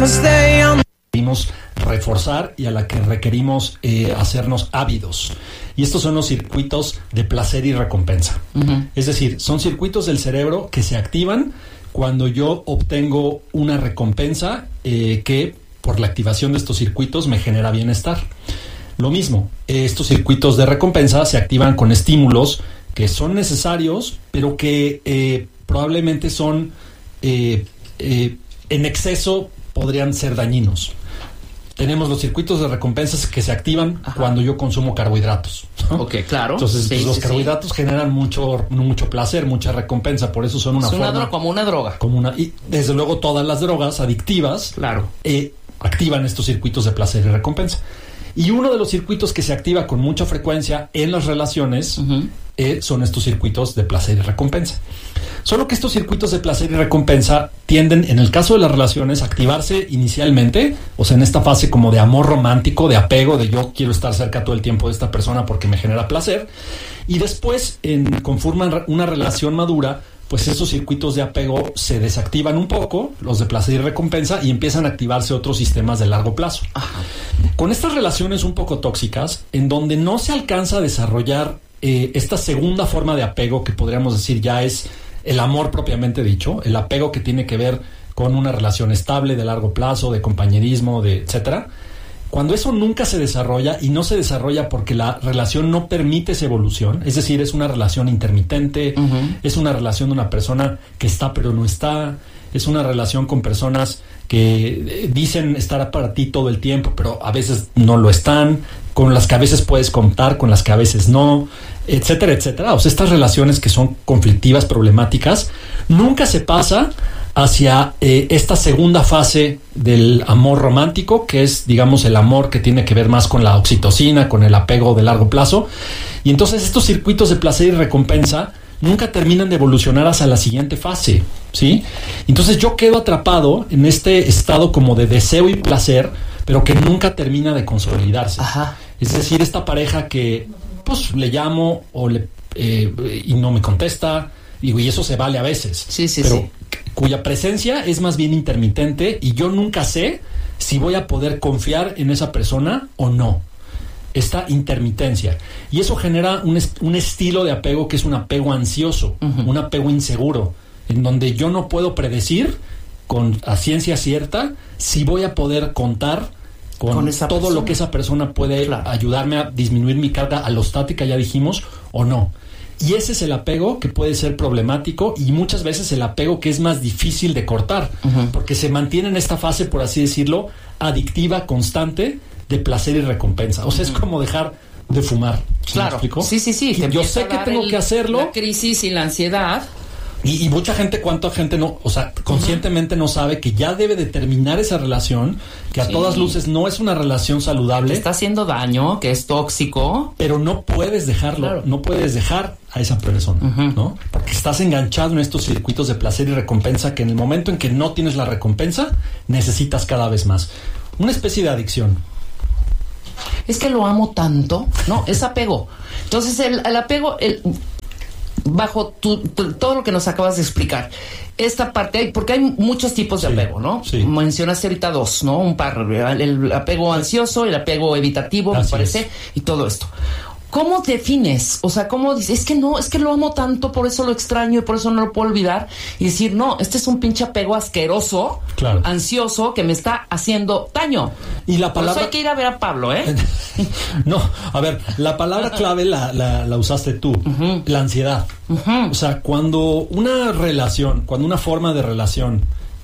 requerimos reforzar y a la que requerimos hacernos ávidos. Y estos son los circuitos de placer y recompensa. Uh-huh. Es decir, son circuitos del cerebro que se activan cuando yo obtengo una recompensa que por la activación de estos circuitos me genera bienestar. Lo mismo, estos circuitos de recompensa se activan con estímulos que son necesarios, pero que probablemente son en exceso podrían ser dañinos. Tenemos los circuitos de recompensas que se activan cuando yo consumo carbohidratos, ¿no? Ok, claro. Entonces, pues, los carbohidratos generan mucho placer, mucha recompensa, por eso son una forma... como una droga. Y desde luego todas las drogas adictivas activan estos circuitos de placer y recompensa. Y uno de los circuitos que se activa con mucha frecuencia en las relaciones son estos circuitos de placer y recompensa. Solo que estos circuitos de placer y recompensa tienden, en el caso de las relaciones, a activarse inicialmente, o sea, en esta fase como de amor romántico, de apego, de yo quiero estar cerca todo el tiempo de esta persona porque me genera placer. Y después, conforman una relación madura, pues esos circuitos de apego se desactivan un poco, los de placer y recompensa, y empiezan a activarse otros sistemas de largo plazo. Ajá. Con estas relaciones un poco tóxicas, en donde no se alcanza a desarrollar esta segunda forma de apego, que podríamos decir ya es el amor propiamente dicho, el apego que tiene que ver con una relación estable de largo plazo, de compañerismo, etcétera. Cuando eso nunca se desarrolla, y no se desarrolla porque la relación no permite esa evolución, es decir, es una relación intermitente, es una relación de una persona que está pero no está, es una relación con personas que dicen estar para ti todo el tiempo, pero a veces no lo están, con las que a veces puedes contar, con las que a veces no, etcétera, etcétera. O sea, estas relaciones que son conflictivas, problemáticas, nunca se pasa hacia esta segunda fase del amor romántico, que es, digamos, el amor que tiene que ver más con la oxitocina, con el apego de largo plazo. Y entonces estos circuitos de placer y recompensa nunca terminan de evolucionar hacia la siguiente fase, ¿sí? Entonces yo quedo atrapado en este estado como de deseo y placer, pero que nunca termina de consolidarse. Ajá. Es decir, esta pareja que pues le llamo y no me contesta, y eso se vale a veces, pero cuya presencia es más bien intermitente y yo nunca sé si voy a poder confiar en esa persona o no. Esta intermitencia. Y eso genera un estilo de apego que es un apego ansioso, un apego inseguro, en donde yo no puedo predecir a ciencia cierta si voy a poder contar con todo persona. Lo que esa persona puede ayudarme a disminuir mi carga alostática, ya dijimos, o no. Y ese es el apego que puede ser problemático y muchas veces el apego que es más difícil de cortar, porque se mantiene en esta fase, por así decirlo, adictiva, constante, de placer y recompensa. O sea, es como dejar de fumar. Claro. ¿Me explico? Sí. Yo sé que tengo que hacerlo. La crisis y la ansiedad. Y mucha gente, ¿cuánta gente no? O sea, conscientemente no sabe que ya debe de terminar esa relación, que a todas luces no es una relación saludable. Que está haciendo daño, que es tóxico. Pero no puedes dejarlo, no puedes dejar a esa persona, ¿no? Porque estás enganchado en estos circuitos de placer y recompensa que en el momento en que no tienes la recompensa, necesitas cada vez más. Una especie de adicción. Es que lo amo tanto, ¿no? Es apego. Entonces, el apego... bajo todo lo que nos acabas de explicar, esta parte, porque hay muchos tipos de apego, ¿no? Sí. Mencionaste ahorita dos, ¿no? Un par, el apego ansioso, el apego evitativo, me parece, y todo esto. ¿Cómo defines? O sea, ¿cómo dices? Es que lo amo tanto, por eso lo extraño y por eso no lo puedo olvidar. Y decir, no, este es un pinche apego asqueroso, ansioso, que me está haciendo daño. Y la palabra... Por eso hay que ir a ver a Pablo, ¿eh? No, a ver, la palabra clave la usaste tú, la ansiedad. O sea, cuando una forma de relación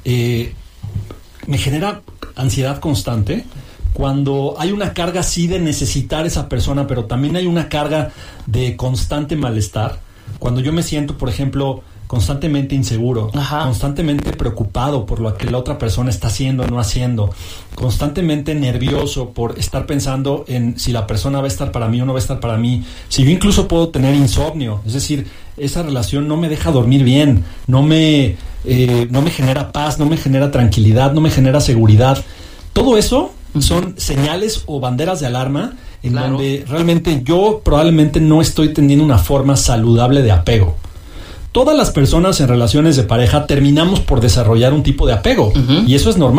me genera ansiedad constante, cuando hay una carga sí de necesitar esa persona, pero también hay una carga de constante malestar, cuando yo me siento, por ejemplo, constantemente inseguro, constantemente preocupado por lo que la otra persona está haciendo o no haciendo, constantemente nervioso por estar pensando en si la persona va a estar para mí o no va a estar para mí, si yo incluso puedo tener insomnio, es decir, esa relación no me deja dormir bien, no me genera paz, no me genera tranquilidad, no me genera seguridad, todo eso son señales o banderas de alarma en donde realmente yo probablemente no estoy teniendo una forma saludable de apego. Todas las personas en relaciones de pareja terminamos por desarrollar un tipo de apego y eso es normal.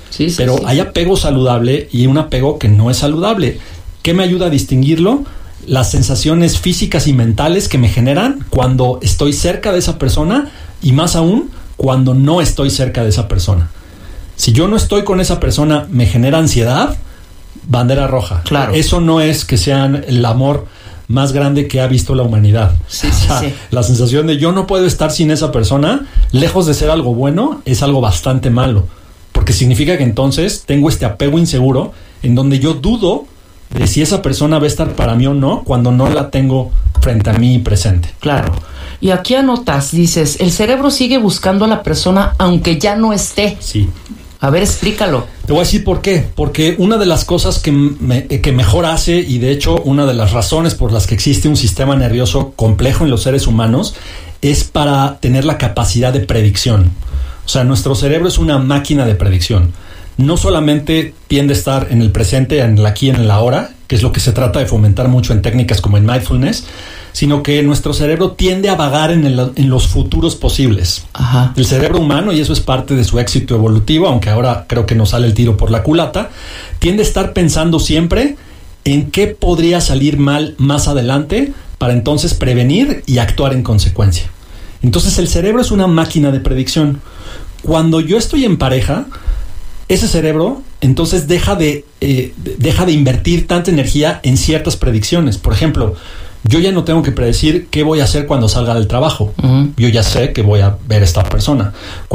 pero hay apego saludable y un apego que no es saludable. ¿Qué me ayuda a distinguirlo? Las sensaciones físicas y mentales que me generan cuando estoy cerca de esa persona y más aún cuando no estoy cerca de esa persona. Si yo no estoy con esa persona, me genera ansiedad, bandera roja. Claro. Eso no es que sean el amor más grande que ha visto la humanidad. La sensación de yo no puedo estar sin esa persona, lejos de ser algo bueno, es algo bastante malo. Porque significa que entonces tengo este apego inseguro en donde yo dudo de si esa persona va a estar para mí o no cuando no la tengo frente a mí presente. Claro. Y aquí anotas, dices, el cerebro sigue buscando a la persona aunque ya no esté. Sí. A ver, explícalo. Te voy a decir por qué. Porque una de las cosas que mejor hace, y de hecho una de las razones por las que existe un sistema nervioso complejo en los seres humanos, es para tener la capacidad de predicción. O sea, nuestro cerebro es una máquina de predicción. No solamente tiende a estar en el presente, en el aquí, en el ahora, que es lo que se trata de fomentar mucho en técnicas como en mindfulness, sino que nuestro cerebro tiende a vagar en los futuros posibles. Ajá. El cerebro humano, y eso es parte de su éxito evolutivo, aunque ahora creo que nos sale el tiro por la culata, tiende a estar pensando siempre en qué podría salir mal más adelante para entonces prevenir y actuar en consecuencia. Entonces el cerebro es una máquina de predicción. Cuando yo estoy en pareja, ese cerebro entonces deja de invertir tanta energía en ciertas predicciones. Por ejemplo, yo ya no tengo que predecir qué voy a hacer cuando salga del trabajo. Uh-huh. Yo ya sé que voy a ver a esta persona.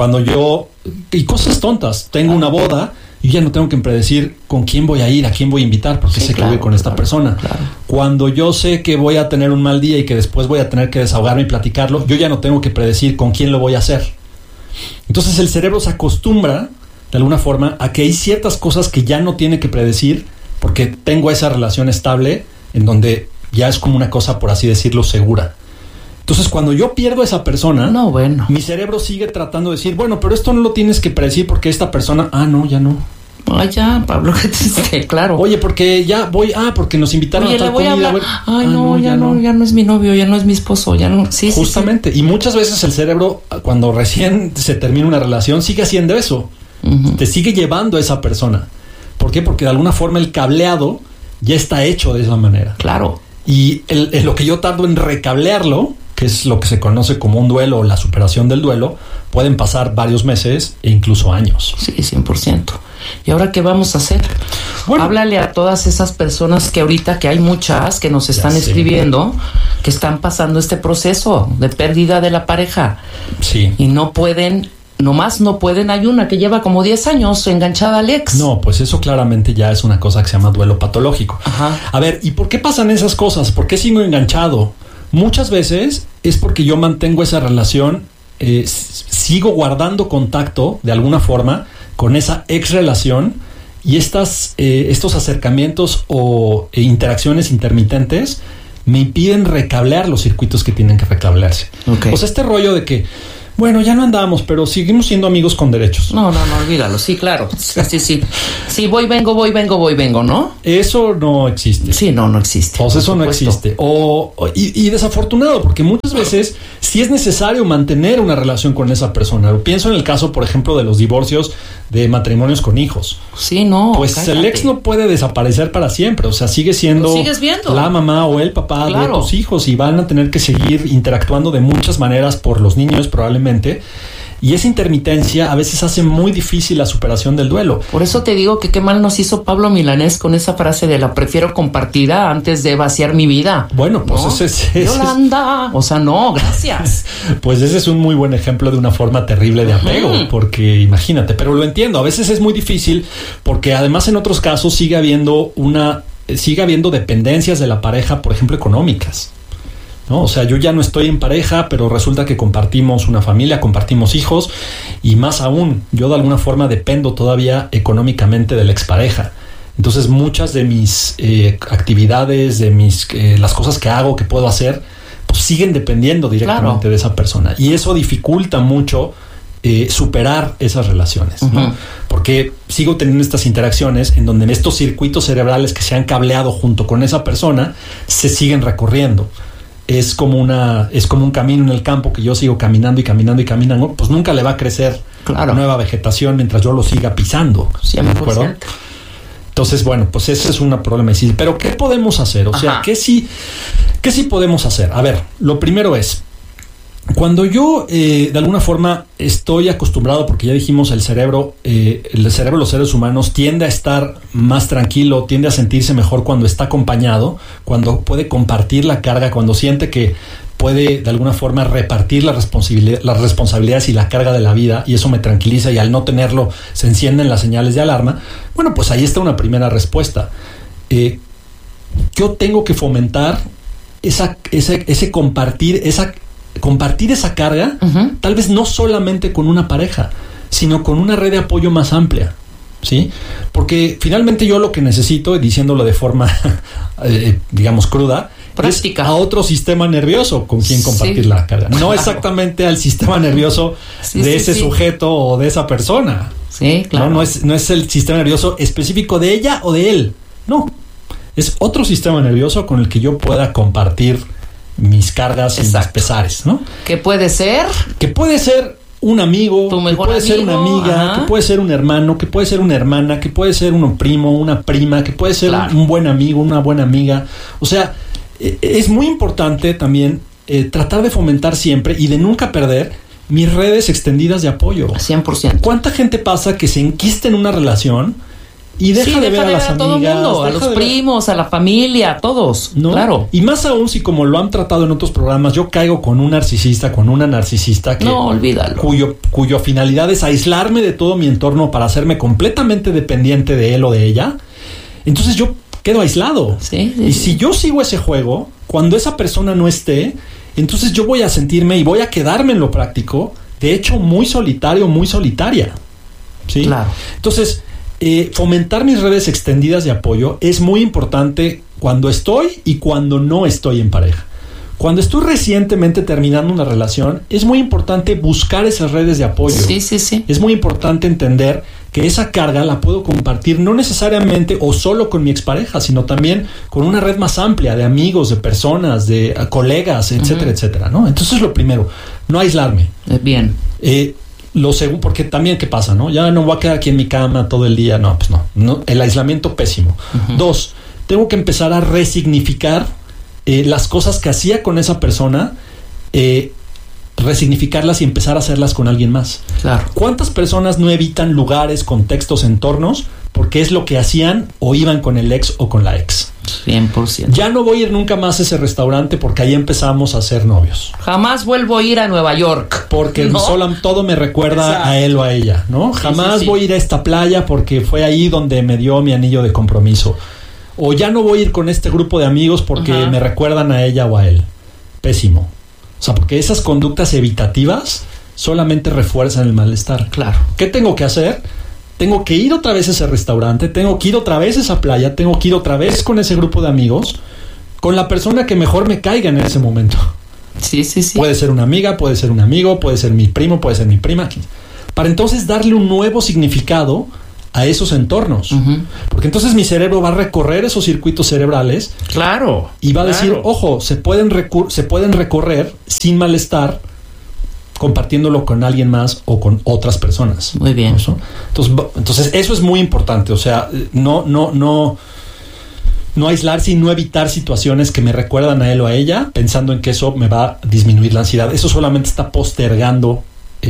Y cosas tontas, tengo una boda, yo ya no tengo que predecir con quién voy a ir, a quién voy a invitar, porque sé que voy con esta persona. Claro. Cuando yo sé que voy a tener un mal día y que después voy a tener que desahogarme y platicarlo, yo ya no tengo que predecir con quién lo voy a hacer. Entonces el cerebro se acostumbra de alguna forma a que hay ciertas cosas que ya no tiene que predecir porque tengo esa relación estable en donde ya es como una cosa, por así decirlo, segura. Entonces, cuando yo pierdo a esa persona, mi cerebro sigue tratando de decir, bueno, pero esto no lo tienes que predecir porque esta persona, ya no. Ay, ya, Pablo, claro. Oye, porque ya voy, porque nos invitaron a tal comida. Ya no es mi novio, ya no es mi esposo, ya no. Sí, justamente. Sí. Y muchas veces el cerebro, cuando recién se termina una relación, sigue haciendo eso. Uh-huh. Te sigue llevando a esa persona. ¿Por qué? Porque de alguna forma el cableado ya está hecho de esa manera. Claro. Y lo que yo tardo en recablearlo, que es lo que se conoce como un duelo o la superación del duelo, pueden pasar varios meses e incluso años. Sí, 100%. ¿Y ahora qué vamos a hacer? Bueno, háblale a todas esas personas que ahorita, que hay muchas que nos están escribiendo, que están pasando este proceso de pérdida de la pareja. Sí. Y no pueden... Nomás no pueden. Hay una que lleva como 10 años enganchada al ex. No, pues eso claramente ya es una cosa que se llama duelo patológico. Ajá. A ver, ¿y por qué pasan esas cosas? ¿Por qué sigo enganchado? Muchas veces es porque yo mantengo esa relación, sigo guardando contacto de alguna forma con esa ex relación y estos acercamientos o interacciones intermitentes me impiden recablear los circuitos que tienen que recablearse. Okay. O sea, este rollo de que bueno, ya no andamos, pero seguimos siendo amigos con derechos. No, olvídalo. Sí, claro. Sí. Sí, voy, vengo, ¿no? Eso no existe. Sí, no existe. O sea, eso no existe. Y desafortunado, porque muchas veces sí es necesario mantener una relación con esa persona. Pienso en el caso, por ejemplo, de los divorcios de matrimonios con hijos. Sí, no. Pues cállate. El ex no puede desaparecer para siempre. O sea, sigue siendo la mamá o el papá de tus hijos y van a tener que seguir interactuando de muchas maneras por los niños, probablemente. Y esa intermitencia a veces hace muy difícil la superación del duelo. Por eso te digo que qué mal nos hizo Pablo Milanés con esa frase de la prefiero compartida antes de vaciar mi vida. Bueno, pues ¿no? ese Yolanda. O sea, no, gracias. Pues ese es un muy buen ejemplo de una forma terrible de apego, porque imagínate, pero lo entiendo, a veces es muy difícil porque además en otros casos sigue habiendo dependencias de la pareja, por ejemplo, económicas. ¿No? O sea, yo ya no estoy en pareja, pero resulta que compartimos una familia, compartimos hijos y más aún, yo de alguna forma dependo todavía económicamente de la expareja. Entonces muchas de mis actividades, de las cosas que hago, que puedo hacer, pues siguen dependiendo directamente de esa persona. Y eso dificulta mucho superar esas relaciones, ¿no? Porque sigo teniendo estas interacciones en donde estos circuitos cerebrales que se han cableado junto con esa persona se siguen recorriendo. Es como un camino en el campo que yo sigo caminando, pues nunca le va a crecer nueva vegetación mientras yo lo siga pisando. 100%. Entonces, bueno, pues ese es un problema difícil. Pero ¿qué podemos hacer? O sea, ¿qué sí podemos hacer? A ver, lo primero es, cuando yo de alguna forma estoy acostumbrado, porque ya dijimos, el cerebro de los seres humanos tiende a estar más tranquilo, tiende a sentirse mejor cuando está acompañado, cuando puede compartir la carga, cuando siente que puede de alguna forma repartir las responsabilidades y la carga de la vida, y eso me tranquiliza, y al no tenerlo se encienden las señales de alarma. Bueno, pues ahí está una primera respuesta. Yo tengo que fomentar ese compartir esa carga, tal vez no solamente con una pareja, sino con una red de apoyo más amplia, ¿sí? Porque finalmente yo lo que necesito, diciéndolo de forma, digamos, cruda, práctica, es a otro sistema nervioso con quien compartir la carga. No exactamente al sistema nervioso de ese sujeto o de esa persona. Sí, claro. No es el sistema nervioso específico de ella o de él. No. Es otro sistema nervioso con el que yo pueda compartir mis cargas y mis pesares, ¿no? ¿Qué puede ser? Que puede ser un amigo, que puede ser una amiga, que puede ser un hermano, que puede ser una hermana, que puede ser un primo, una prima, que puede ser un buen amigo, una buena amiga. O sea, es muy importante también tratar de fomentar siempre y de nunca perder mis redes extendidas de apoyo. 100%. ¿Cuánta gente pasa que se enquista en una relación y deja de ver a las amigas, todo el mundo, a los primos, a la familia, a todos, ¿no? Claro. Y más aún si, como lo han tratado en otros programas, yo caigo con un narcisista, con una narcisista que, no, olvídalo, cuyo finalidad es aislarme de todo mi entorno para hacerme completamente dependiente de él o de ella. Entonces yo quedo aislado. Y si yo sigo ese juego, cuando esa persona no esté, entonces yo voy a sentirme y voy a quedarme en lo práctico, de hecho, muy solitario, muy solitaria. ¿Sí? Claro. Entonces, fomentar mis redes extendidas de apoyo es muy importante cuando estoy y cuando no estoy en pareja. Cuando estoy recientemente terminando una relación, es muy importante buscar esas redes de apoyo. Sí. Es muy importante entender que esa carga la puedo compartir no necesariamente o solo con mi expareja, sino también con una red más amplia de amigos, de personas, de colegas, etcétera, etcétera, ¿no? Entonces, lo primero, no aislarme. Bien. Lo segundo, porque también, ¿qué pasa, no? Ya no voy a quedar aquí en mi cama todo el día. No, pues no. El aislamiento, pésimo. 2, tengo que empezar a resignificar las cosas que hacía con esa persona, resignificarlas y empezar a hacerlas con alguien más. Claro. ¿Cuántas personas no evitan lugares, contextos, entornos porque es lo que hacían o iban con el ex o con la ex? 100%. Ya no voy a ir nunca más a ese restaurante porque ahí empezamos a ser novios. Jamás vuelvo a ir a Nueva York. Porque todo me recuerda a él o a ella, ¿no? Jamás voy a ir a esta playa porque fue ahí donde me dio mi anillo de compromiso. O ya no voy a ir con este grupo de amigos porque me recuerdan a ella o a él. Pésimo. O sea, porque esas conductas evitativas solamente refuerzan el malestar. Claro. ¿Qué tengo que hacer? Tengo que ir otra vez a ese restaurante, tengo que ir otra vez a esa playa, tengo que ir otra vez con ese grupo de amigos, con la persona que mejor me caiga en ese momento. Sí. Puede ser una amiga, puede ser un amigo, puede ser mi primo, puede ser mi prima. Para entonces darle un nuevo significado a esos entornos. Porque entonces mi cerebro va a recorrer esos circuitos cerebrales. Claro. Y va a decir, ojo, se pueden recorrer sin malestar, compartiéndolo con alguien más o con otras personas. Muy bien. ¿No? Entonces eso es muy importante. O sea, no aislarse y no evitar situaciones que me recuerdan a él o a ella, pensando en que eso me va a disminuir la ansiedad. Eso solamente está postergando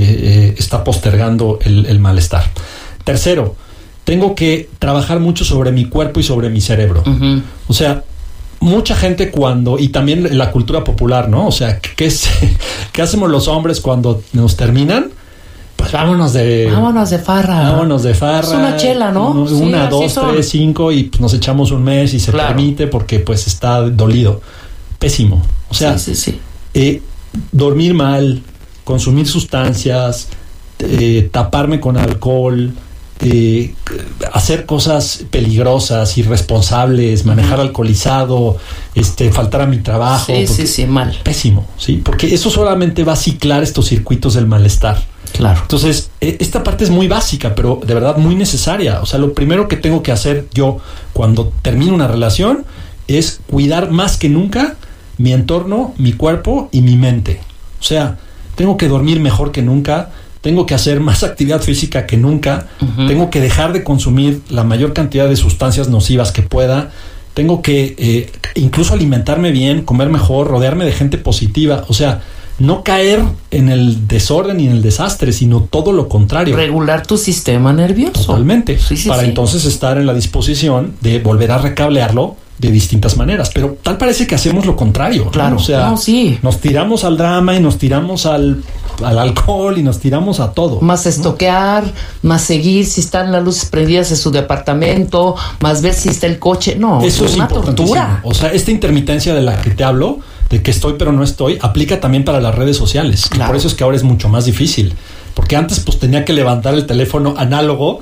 el malestar. Tercero, tengo que trabajar mucho sobre mi cuerpo y sobre mi cerebro. O sea, mucha gente y también la cultura popular, ¿no? O sea, ¿qué hacemos los hombres cuando nos terminan? Pues vámonos de farra. Es una chela, ¿no? Una, dos, 3, 5 y pues nos echamos un mes y se permite porque pues está dolido. Pésimo. O sea, dormir mal, consumir sustancias, taparme con alcohol, hacer cosas peligrosas, irresponsables, manejar alcoholizado, faltar a mi trabajo. Mal. Pésimo, ¿sí? Porque eso solamente va a ciclar estos circuitos del malestar. Claro. Entonces, esta parte es muy básica, pero de verdad muy necesaria. O sea, lo primero que tengo que hacer yo cuando termino una relación es cuidar más que nunca mi entorno, mi cuerpo y mi mente. O sea, tengo que dormir mejor que nunca, tengo que hacer más actividad física que nunca, tengo que dejar de consumir la mayor cantidad de sustancias nocivas que pueda, tengo que incluso alimentarme bien, comer mejor, rodearme de gente positiva, o sea, no caer en el desorden y en el desastre, sino todo lo contrario. Regular tu sistema nervioso. Totalmente. Para entonces estar en la disposición de volver a recablearlo de distintas maneras, pero tal parece que hacemos lo contrario, claro, ¿no? O sea, nos tiramos al drama y nos tiramos al alcohol y nos tiramos a todo. Más estoquear, más seguir si están las luces prendidas en su departamento, más ver si está el coche. No, eso es una tortura. O sea, esta intermitencia de la que te hablo, de que estoy pero no estoy, aplica también para las redes sociales. Claro. Y por eso es que ahora es mucho más difícil. Porque antes pues tenía que levantar el teléfono análogo,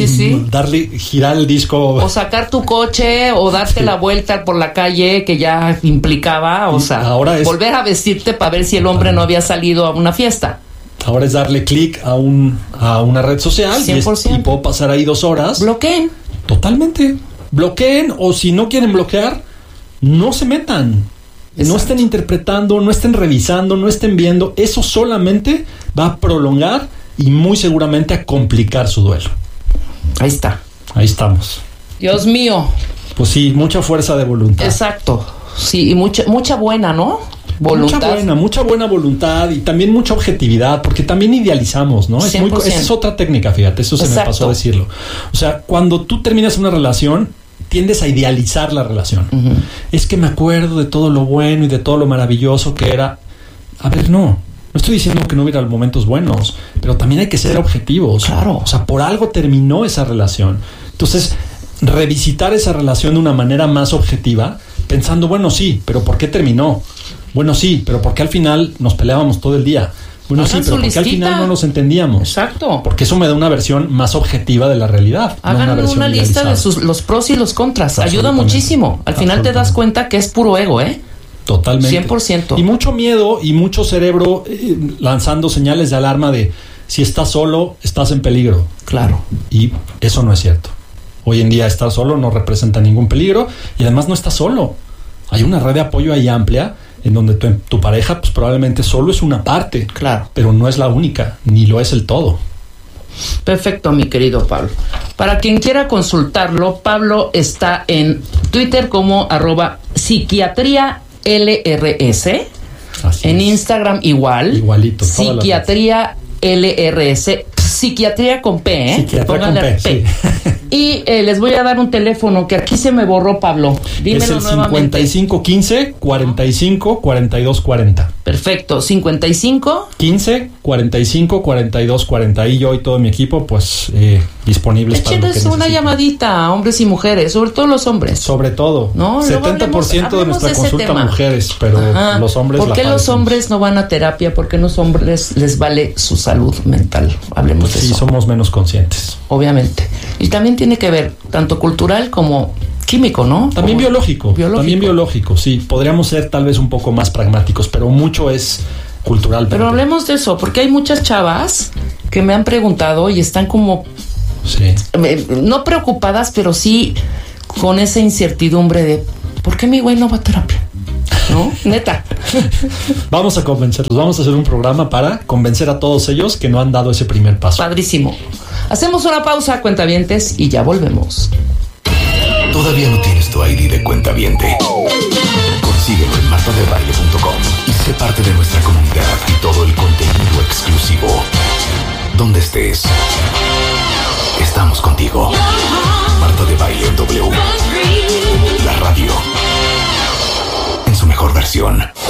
girar el disco. O sacar tu coche o darte la vuelta por la calle que ya implicaba, o sea, ahora volver a vestirte para ver si el hombre no había salido a una fiesta. Ahora es darle clic a una red social 100%. Y puedo pasar ahí 2 horas. Bloqueen. Totalmente. Bloqueen, o si no quieren bloquear, no se metan. Exacto. No estén interpretando, no estén revisando, no estén viendo. Eso solamente va a prolongar y muy seguramente a complicar su duelo. Ahí está. Ahí estamos. Dios mío. Pues sí, mucha fuerza de voluntad. Exacto. Sí, y mucha buena, ¿no? Voluntad. Mucha buena voluntad y también mucha objetividad, porque también idealizamos, ¿no? Esa es otra técnica, fíjate, eso se me pasó a decirlo. O sea, cuando tú terminas una relación, tiendes a idealizar la relación. Es que me acuerdo de todo lo bueno y de todo lo maravilloso que era. A ver, no estoy diciendo que no hubiera momentos buenos, pero también hay que ser objetivos. Claro. O sea, por algo terminó esa relación. Entonces, revisitar esa relación de una manera más objetiva, pensando, bueno, sí, pero ¿por qué terminó? Bueno, sí, pero ¿por qué al final nos peleábamos todo el día? Bueno, sí, pero ¿por qué al final no nos entendíamos? Exacto. Porque eso me da una versión más objetiva de la realidad. Hagan una lista de los pros y los contras. Ayuda muchísimo. Al final te das cuenta que es puro ego, ¿eh? Totalmente. 100%. Y mucho miedo y mucho cerebro lanzando señales de alarma de si estás solo, estás en peligro. Claro. Y eso no es cierto. Hoy en día estar solo no representa ningún peligro y además no estás solo. Hay una red de apoyo ahí amplia en donde tu pareja pues probablemente solo es una parte. Claro. Pero no es la única, ni lo es el todo. Perfecto, mi querido Pablo. Para quien quiera consultarlo, Pablo está en Twitter como @psiquiatría LRS. Así en es. Instagram igualito. Psiquiatría LRS. Psiquiatría con P, ¿eh? Pónganle con P. Sí. Y les voy a dar un teléfono que aquí se me borró, Pablo. Dímelo nuevamente. Es el 5515 45 42 40. Perfecto. 55 15 45 42 40. Y yo y todo mi equipo, pues, disponibles para lo que necesiten. Una llamadita a hombres y mujeres, sobre todo los hombres. Sobre todo. ¿No? 70% de nuestra consulta mujeres, pero los hombres. ¿Por qué los hombres no van a terapia? Porque a los hombres les vale su salud mental. Hablemos de eso. Sí, somos menos conscientes. Obviamente. Y también tiene que ver tanto cultural como químico, ¿no? También biológico. También biológico, sí. Podríamos ser tal vez un poco más pragmáticos, pero mucho es cultural. Pero hablemos de eso, porque hay muchas chavas que me han preguntado y están como no preocupadas, pero sí con esa incertidumbre de ¿por qué mi güey no va a terapia? ¿No? Neta. Vamos a convencerlos, vamos a hacer un programa para convencer a todos ellos que no han dado ese primer paso. Padrísimo. Hacemos una pausa, cuentavientes, y ya volvemos. ¿Todavía no tienes tu ID de cuentaviente? Consíguelo en martadebaile.com y sé parte de nuestra comunidad y todo el contenido exclusivo. Donde estés, estamos contigo. Marta de Baile en W. La radio en su mejor versión.